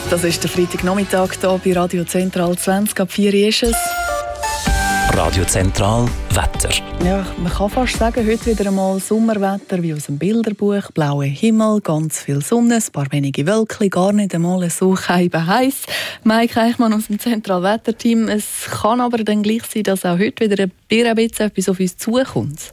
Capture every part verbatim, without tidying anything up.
Das ist der Freitagnachmittag hier bei Radio Zentral. zwanzig ab vier ist es. Radio Zentral Wetter. Ja, man kann fast sagen, heute wieder einmal Sommerwetter wie aus dem Bilderbuch. Blauer Himmel, ganz viel Sonne, ein paar wenige Wölkchen, gar nicht einmal so heiß. Mike Eichmann aus dem Zentral Wetterteam. Es kann aber dann gleich sein, dass auch heute wieder ein bisschen etwas auf uns zukommt.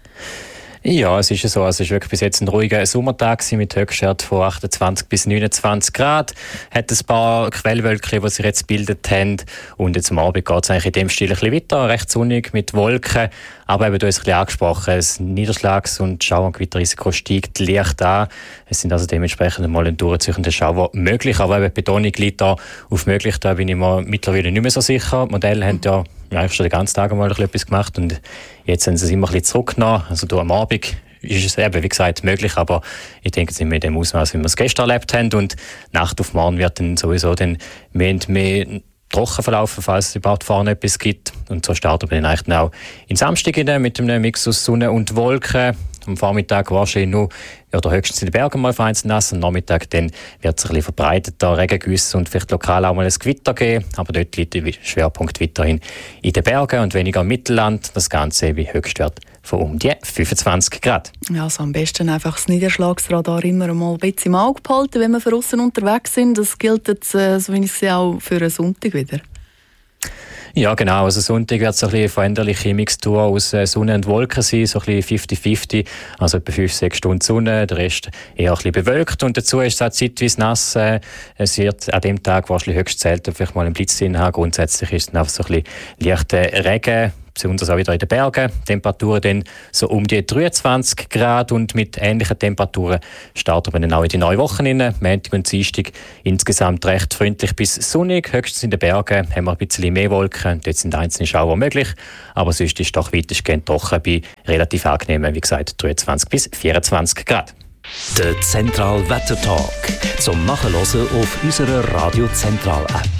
Ja, es ist ja so. Also es war wirklich bis jetzt ein ruhiger Sommertag mit Höchstwert von achtundzwanzig bis neunundzwanzig Grad. Hat ein paar Quellwölkchen, die sich jetzt gebildet haben. Und jetzt am Abend geht es eigentlich in dem Stil ein bisschen weiter. Recht sonnig mit Wolken. Aber eben, du hast es ein bisschen angesprochen, das Niederschlags- und Schauer- und Gewitterrisiko steigt leicht an. Es sind also dementsprechend mal ein durchziehender Schauer möglich. Aber eben die Betonung liegt da auf möglich. Da bin ich mir mittlerweile nicht mehr so sicher. Die Modelle haben ja eigentlich schon den ganzen Tag mal etwas gemacht. Und jetzt haben sie es immer ein bisschen zurückgenommen. Also hier am Abend ist es eben, wie gesagt, möglich. Aber ich denke, es sind mit dem Ausmaß, wie wir es gestern erlebt haben. Und Nacht auf morgen wird dann sowieso dann mehr und mehr trocken verlaufen, falls es überhaupt vorne etwas gibt. Und so starten wir dann eigentlich auch in Samstag mit einem Mix aus Sonne und Wolken. Am Vormittag wahrscheinlich nur oder höchstens in den Bergen mal vereinzelt nass. Am Nachmittag dann wird es ein bisschen verbreiteter Regengüsse und vielleicht lokal auch mal ein Gewitter geben. Aber dort liegt der Schwerpunkt weiterhin in den Bergen und weniger im Mittelland. Das Ganze bei Höchstwert von um die fünfundzwanzig Grad. Ja, also am besten einfach das Niederschlagsradar immer mal ein bisschen im Auge behalten, wenn wir von außen unterwegs sind. Das gilt jetzt, äh, so wie ich sehe, auch für einen Sonntag wieder. Ja, genau. Also Sonntag wird es so ein bisschen veränderliche Mixtur aus Sonne und Wolken sein, so ein bisschen fünfzig fünfzig, also etwa fünf bis sechs Stunden Sonne, der Rest eher ein bisschen bewölkt und dazu ist es auch zeitweise nass. Es wird an dem Tag wahrscheinlich höchst selten vielleicht mal einen Blitz drin haben. Grundsätzlich ist es dann einfach so ein bisschen leichter Regen, besonders auch wieder in den Bergen. Temperaturen dann so um die dreiundzwanzig Grad und mit ähnlichen Temperaturen starten wir dann auch in die neue Woche rein. Montag und Dienstag insgesamt recht freundlich bis sonnig. Höchstens in den Bergen haben wir ein bisschen mehr Wolken. Dort sind einzelne Schauer möglich. Aber sonst ist es doch weitestgehend trocken bei relativ angenehmen, wie gesagt, dreiundzwanzig bis vierundzwanzig Grad. Der Zentral Wetter Talk zum Nachhören auf unserer Radio Zentral App.